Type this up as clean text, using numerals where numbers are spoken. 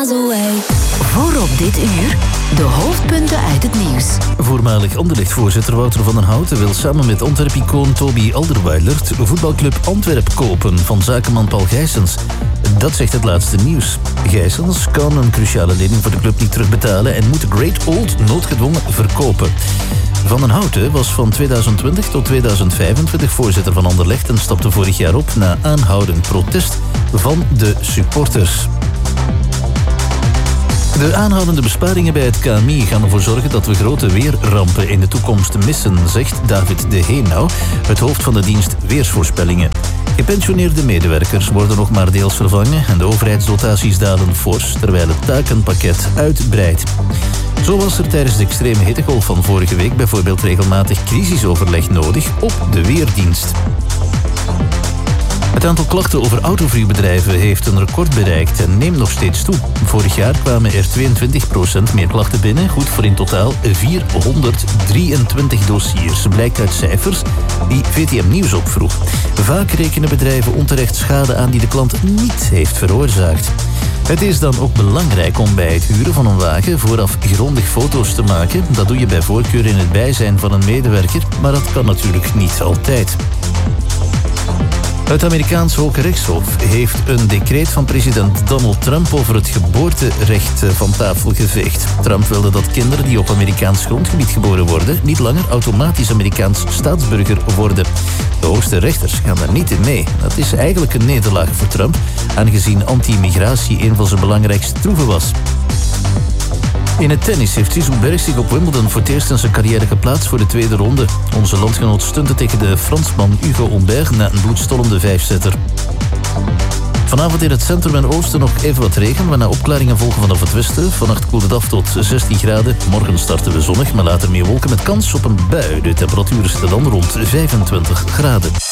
miles away. Voor op dit uur de hoofdpunten uit het nieuws. Voormalig Anderlecht-voorzitter Wouter van den Houten wil samen met Antwerp-icoon Toby Alderweireld voetbalclub Antwerp kopen van zakenman Paul Gijsens. Dat zegt het laatste nieuws. Gijsens kan een cruciale lening voor de club niet terugbetalen en moet de Great Old noodgedwongen verkopen. Van den Houten was van 2020 tot 2025 voorzitter van Anderlecht en stapte vorig jaar op na aanhoudend protest van de supporters. De aanhoudende besparingen bij het KMI gaan ervoor zorgen dat we grote weerrampen in de toekomst missen, zegt David de Heenau, het hoofd van de dienst Weersvoorspellingen. Gepensioneerde medewerkers worden nog maar deels vervangen en de overheidsdotaties dalen fors, terwijl het takenpakket uitbreidt. Zo was er tijdens de extreme hittegolf van vorige week bijvoorbeeld regelmatig crisisoverleg nodig op de Weerdienst. Het aantal klachten over autoverhuurbedrijven heeft een record bereikt en neemt nog steeds toe. Vorig jaar kwamen er 22% meer klachten binnen, goed voor in totaal 423 dossiers, blijkt uit cijfers die VTM Nieuws opvroeg. Vaak rekenen bedrijven onterecht schade aan die de klant niet heeft veroorzaakt. Het is dan ook belangrijk om bij het huren van een wagen vooraf grondig foto's te maken. Dat doe je bij voorkeur in het bijzijn van een medewerker, maar dat kan natuurlijk niet altijd. Het Amerikaans Hoge Rechtshof heeft een decreet van president Donald Trump over het geboorterecht van tafel geveegd. Trump wilde dat kinderen die op Amerikaans grondgebied geboren worden niet langer automatisch Amerikaans staatsburger worden. De hoogste rechters gaan daar niet in mee. Dat is eigenlijk een nederlaag voor Trump, aangezien anti-immigratie een van zijn belangrijkste troeven was. In het tennis heeft Sissou Berg zich op Wimbledon voor het eerst in zijn carrière geplaatst voor de tweede ronde. Onze landgenoot stunte tegen de Fransman Hugo Humbert na een bloedstollende 5-setter. Vanavond in het centrum en oosten nog even wat regen, waarna opklaringen volgen vanaf het westen. Vannacht koelt het af tot 16 graden. Morgen starten we zonnig, maar later meer wolken met kans op een bui. De temperatuur zit dan rond 25 graden.